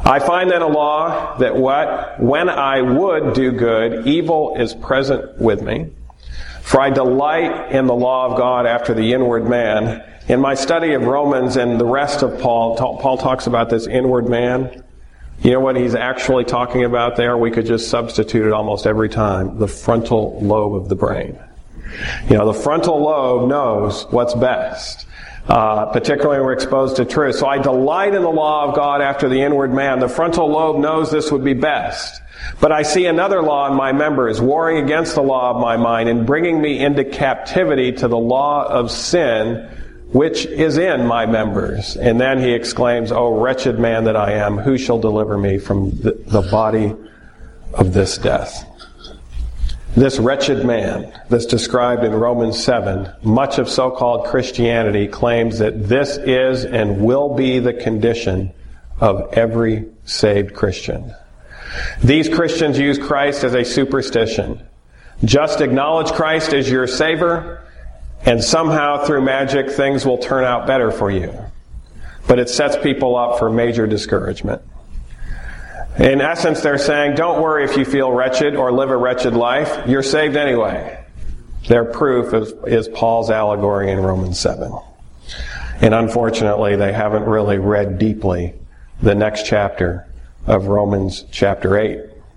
I find then a law that when I would do good, evil is present with me. For I delight in the law of God after the inward man. In my study of Romans and the rest of Paul talks about this inward man. You know what he's actually talking about there? We could just substitute it almost every time. The frontal lobe of the brain. The frontal lobe knows what's best. Particularly when we're exposed to truth. So I delight in the law of God after the inward man. The frontal lobe knows this would be best. But I see another law in my members, warring against the law of my mind and bringing me into captivity to the law of sin, which is in my members. And then he exclaims, "O wretched man that I am, who shall deliver me from the body of this death?" This wretched man that's described in Romans 7, much of so-called Christianity claims that this is and will be the condition of every saved Christian. These Christians use Christ as a superstition. Just acknowledge Christ as your Savior, and somehow through magic things will turn out better for you. But it sets people up for major discouragement. In essence, they're saying, don't worry if you feel wretched or live a wretched life. You're saved anyway. Their proof is Paul's allegory in Romans 7. And unfortunately, they haven't really read deeply the next chapter of Romans chapter 8.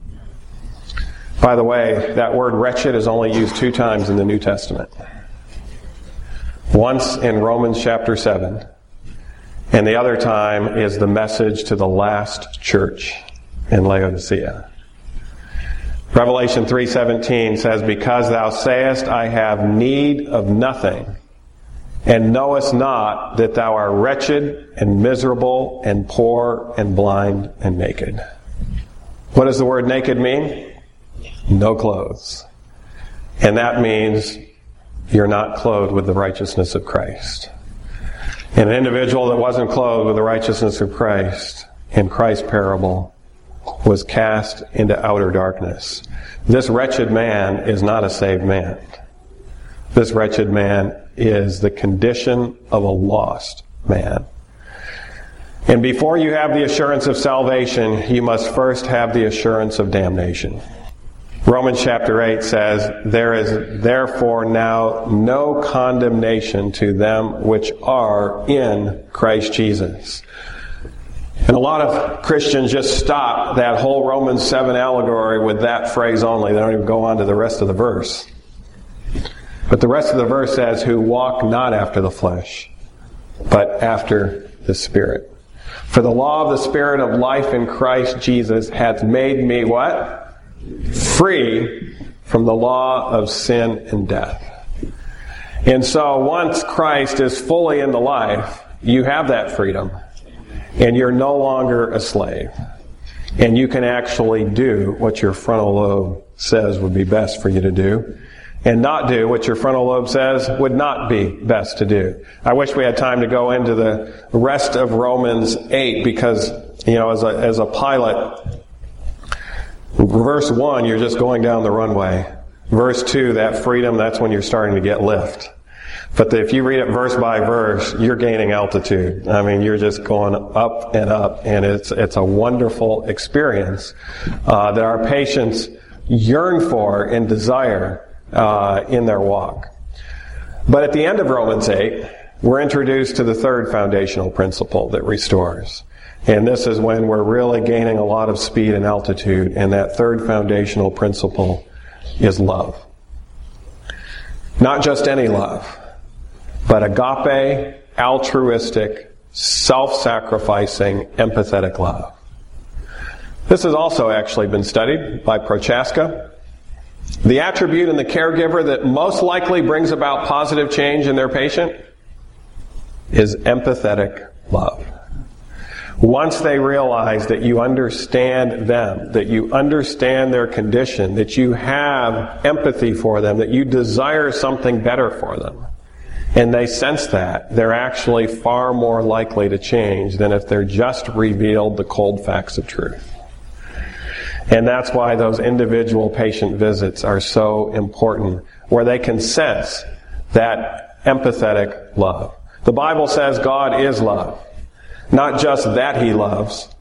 By the way, that word wretched is only used 2 times in the New Testament. Once in Romans chapter 7, and the other time is the message to the last church in Laodicea. Revelation 3:17 says, "Because thou sayest, I have need of nothing, and knowest not that thou art wretched and miserable and poor and blind and naked." What does the word naked mean? No clothes. And that means you're not clothed with the righteousness of Christ. And an individual that wasn't clothed with the righteousness of Christ in Christ's parable was cast into outer darkness. This wretched man is not a saved man. This wretched man is the condition of a lost man. And before you have the assurance of salvation, you must first have the assurance of damnation. Romans chapter 8 says, "There is therefore now no condemnation to them which are in Christ Jesus." And a lot of Christians just stop that whole Romans 7 allegory with that phrase only. They don't even go on to the rest of the verse. But the rest of the verse says, "Who walk not after the flesh, but after the Spirit. For the law of the Spirit of life in Christ Jesus hath made me" what? "Free from the law of sin and death." And so once Christ is fully in the life, you have that freedom. And you're no longer a slave. And you can actually do what your frontal lobe says would be best for you to do, and not do what your frontal lobe says would not be best to do. I wish we had time to go into the rest of Romans 8 because, as a pilot, verse 1, you're just going down the runway. Verse 2, that freedom, that's when you're starting to get lift. But if you read it verse by verse, you're gaining altitude. I mean, you're just going up, and it's a wonderful experience that our patients yearn for and desire in their walk. But at the end of Romans 8, we're introduced to the third foundational principle that restores. And this is when we're really gaining a lot of speed and altitude, and that third foundational principle is love. Not just any love, but agape, altruistic, self-sacrificing, empathetic love. This has also actually been studied by Prochaska. The attribute in the caregiver that most likely brings about positive change in their patient is empathetic love. Once they realize that you understand them, that you understand their condition, that you have empathy for them, that you desire something better for them, and they sense that, they're actually far more likely to change than if they're just revealed the cold facts of truth. And that's why those individual patient visits are so important, where they can sense that empathetic love. The Bible says God is love. Not just that He loves,